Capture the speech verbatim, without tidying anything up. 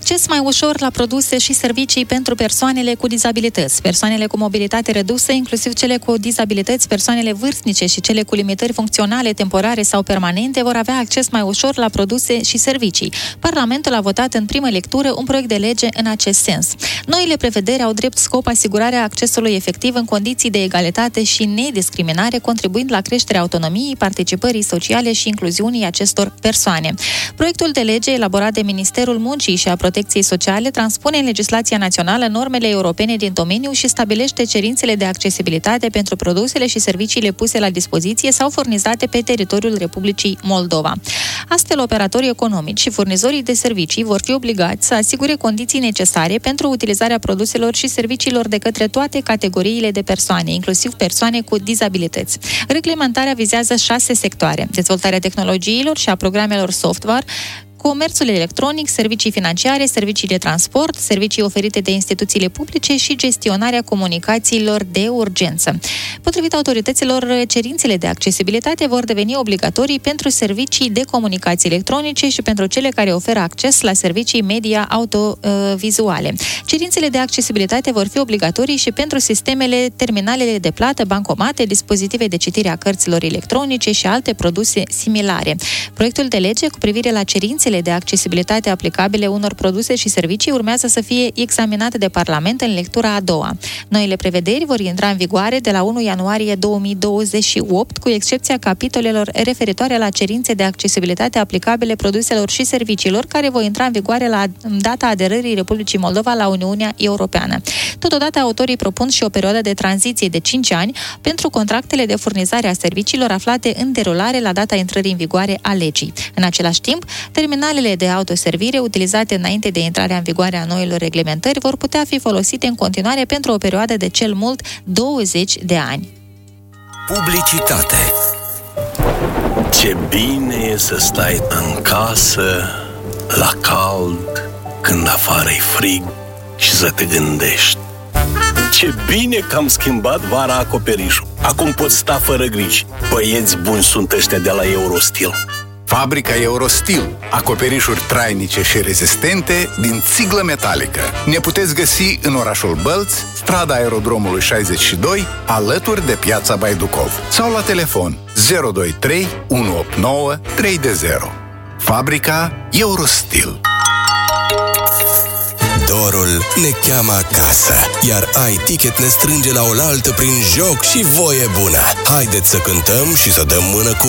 Acces mai ușor la produse și servicii pentru persoanele cu dizabilități. Persoanele cu mobilitate redusă, inclusiv cele cu dizabilități, persoanele vârstnice și cele cu limitări funcționale, temporare sau permanente, vor avea acces mai ușor la produse și servicii. Parlamentul a votat în primă lectură un proiect de lege în acest sens. Noile prevederi au drept scop asigurarea accesului efectiv în condiții de egalitate și nediscriminare, contribuind la creșterea autonomiei, participării sociale și incluziunii acestor persoane. Proiectul de lege elaborat de Ministerul Muncii și a Protecției Sociale transpune în legislația națională normele europene din domeniu și stabilește cerințele de accesibilitate pentru produsele și serviciile puse la dispoziție sau furnizate pe teritoriul Republicii Moldova. Astfel, operatorii economici și furnizorii de servicii vor fi obligați să asigure condiții necesare pentru utilizarea produselor și serviciilor de către toate categoriile de persoane, inclusiv persoane cu dizabilități. Reglementarea vizează șase sectoare: dezvoltarea tehnologiilor și a programelor software, comerțul electronic, servicii financiare, servicii de transport, servicii oferite de instituțiile publice și gestionarea comunicațiilor de urgență. Potrivit autorităților, cerințele de accesibilitate vor deveni obligatorii pentru servicii de comunicații electronice și pentru cele care oferă acces la servicii media autovizuale. Cerințele de accesibilitate vor fi obligatorii și pentru sistemele, terminalele de plată, bancomate, dispozitive de citire a cărților electronice și alte produse similare. Proiectul de lege cu privire la cerințele de accesibilitate aplicabile unor produse și servicii urmează să fie examinate de Parlament în lectura a doua. Noile prevederi vor intra în vigoare de la unu ianuarie două mii douăzeci și opt, cu excepția capitolelor referitoare la cerințe de accesibilitate aplicabile produselor și serviciilor, care vor intra în vigoare la data aderării Republicii Moldova la Uniunea Europeană. Totodată, autorii propun și o perioadă de tranziție de cinci ani pentru contractele de furnizare a serviciilor aflate în derulare la data intrării în vigoare a legii. În același timp, terminalele de autoservire utilizate înainte de intrarea în vigoare a noilor reglementări vor putea fi folosite în continuare pentru o perioadă de cel mult douăzeci de ani. Publicitate. Ce bine e să stai în casă, la cald, când afară e frig și să te gândești: ce bine că am schimbat vara acoperișul. Acum pot sta fără griji. Băieți buni sunt ăștia de la Eurostil. Fabrica Eurostil. Acoperișuri trainice și rezistente din țiglă metalică. Ne puteți găsi în orașul Bălți, strada Aerodromului șaizeci și doi, alături de Piața Baiducov, sau la telefon zero doi trei unu opt nouă trei zero. Fabrica Eurostil. Dorul ne cheamă acasă, iar iTicket ne strânge la oaltă prin joc și voie bună. Haideți să cântăm și să dăm mână cu